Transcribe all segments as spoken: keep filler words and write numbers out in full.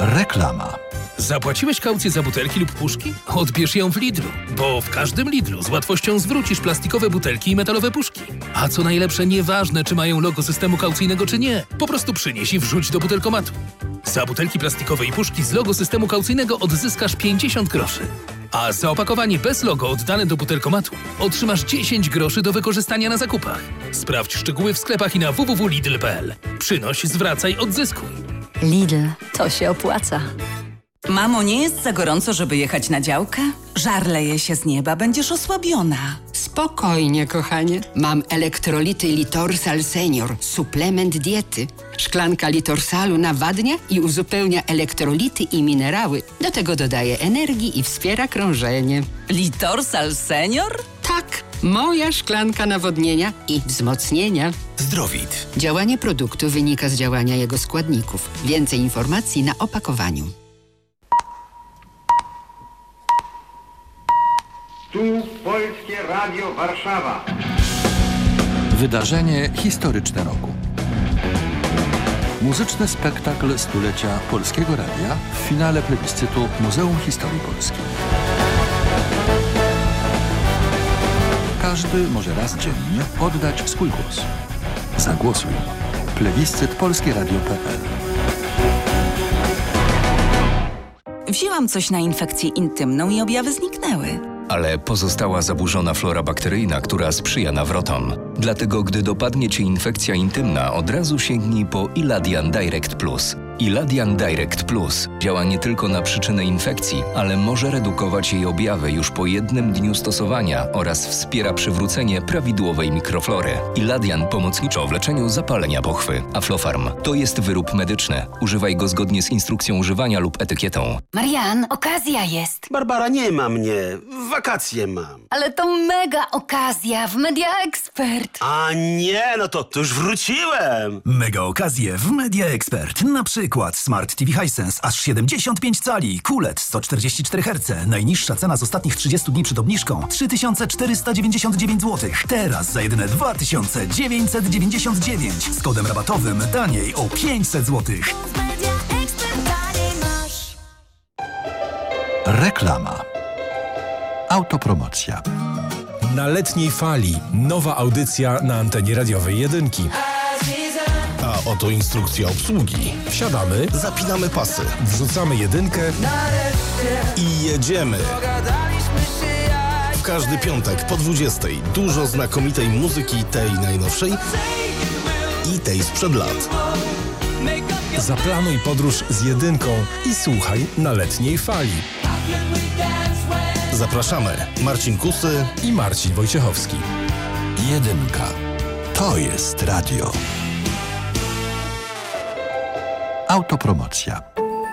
Reklama. Zapłaciłeś kaucję za butelki lub puszki? Odbierz ją w Lidlu, bo w każdym Lidlu z łatwością zwrócisz plastikowe butelki i metalowe puszki. A co najlepsze, nieważne czy mają logo systemu kaucyjnego czy nie, po prostu przynieś i wrzuć do butelkomatu. Za butelki plastikowe i puszki z logo systemu kaucyjnego odzyskasz pięćdziesiąt groszy. A za opakowanie bez logo oddane do butelkomatu otrzymasz dziesięć groszy do wykorzystania na zakupach. Sprawdź szczegóły w sklepach i na w w w kropka lidl kropka p l. Przynoś, zwracaj, odzyskuj. Lidl, to się opłaca. Mamo, nie jest za gorąco, żeby jechać na działkę? Żar leje się z nieba, będziesz osłabiona. Spokojnie, kochanie. Mam elektrolity Litorsal Senior, suplement diety. Szklanka Litorsalu nawadnia i uzupełnia elektrolity i minerały. Do tego dodaje energii i wspiera krążenie. Litorsal Senior? Tak, moja szklanka nawodnienia i wzmocnienia. Zdrowit. Działanie produktu wynika z działania jego składników. Więcej informacji na opakowaniu. Tu Polskie Radio Warszawa. Wydarzenie historyczne roku. Muzyczny spektakl stulecia Polskiego Radia w finale plebiscytu Muzeum Historii Polski. Każdy może raz dziennie oddać swój głos. Zagłosuj. Plebiscyt polskie radio kropka p l. Wzięłam coś na infekcję intymną i objawy zniknęły. Ale pozostała zaburzona flora bakteryjna, która sprzyja nawrotom. Dlatego, gdy dopadnie Cię infekcja intymna, od razu sięgnij po Iladian Direct Plus. Iladian Direct Plus działa nie tylko na przyczynę infekcji, ale może redukować jej objawy już po jednym dniu stosowania oraz wspiera przywrócenie prawidłowej mikroflory. Iladian pomocniczo w leczeniu zapalenia pochwy. Aflofarm to jest wyrób medyczny. Używaj go zgodnie z instrukcją używania lub etykietą. Marian, okazja jest. Barbara, nie ma mnie. Wakacje mam. Ale to mega okazja w Media Expert. A nie, no to, to już wróciłem. Mega okazje w Media Expert. Na przykład Smart T V Hisense aż siedemdziesiąt pięć cali, Q L E D sto czterdzieści cztery herce. Najniższa cena z ostatnich trzydziestu dni przed obniżką trzy tysiące czterysta dziewięćdziesiąt dziewięć złotych. Teraz za jedyne dwa tysiące dziewięćset dziewięćdziesiąt dziewięć. Z kodem rabatowym taniej o pięćset złotych. Reklama. Autopromocja. Na letniej fali. Nowa audycja na antenie radiowej jedynki. A oto instrukcja obsługi. Wsiadamy, zapinamy pasy, wrzucamy jedynkę i jedziemy. W każdy piątek po dwudziestej dużo znakomitej muzyki, tej najnowszej i tej sprzed lat. Zaplanuj podróż z jedynką i słuchaj na letniej fali. Zapraszamy Marcin Kusy i Marcin Wojciechowski. Jedynka. To jest radio. Autopromocja.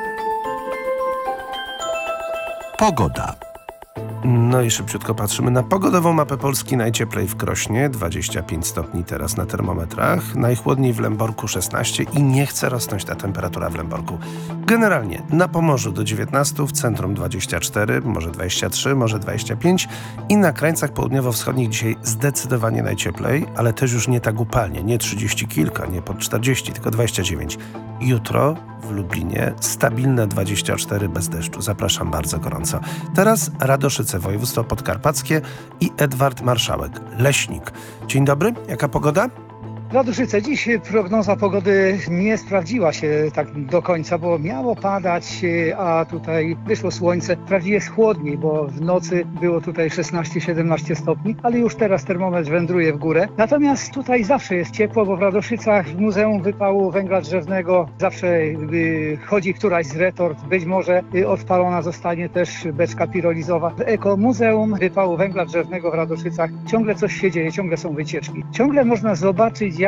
Pogoda. No i szybciutko patrzymy na pogodową mapę Polski. Najcieplej w Krośnie, dwadzieścia pięć stopni teraz na termometrach. Najchłodniej w Lęborku szesnaście i nie chce rosnąć ta temperatura w Lęborku. Generalnie na Pomorzu do dziewiętnastu, w centrum dwadzieścia cztery, może dwadzieścia trzy, może dwadzieścia pięć i na krańcach południowo-wschodnich dzisiaj zdecydowanie najcieplej, ale też już nie tak upalnie, nie trzydzieści kilka, nie pod czterdzieści, tylko dwadzieścia dziewięć. Jutro w Lublinie stabilne dwadzieścia cztery bez deszczu. Zapraszam bardzo gorąco. Teraz Radoszyce, województwo podkarpackie i Edward Marszałek, leśnik. Dzień dobry, jaka pogoda? Radoszyce, dziś prognoza pogody nie sprawdziła się tak do końca, bo miało padać, a tutaj wyszło słońce. Wprawdzie jest chłodniej, bo w nocy było tutaj szesnaście siedemnaście stopni, ale już teraz termometr wędruje w górę. Natomiast tutaj zawsze jest ciepło, bo w Radoszycach w Muzeum Wypału Węgla Drzewnego zawsze y, chodzi któraś z retort. Być może y, odpalona zostanie też beczka pirolizowa. W Ekomuzeum Wypału Węgla Drzewnego w Radoszycach ciągle coś się dzieje, ciągle są wycieczki. Ciągle można zobaczyć,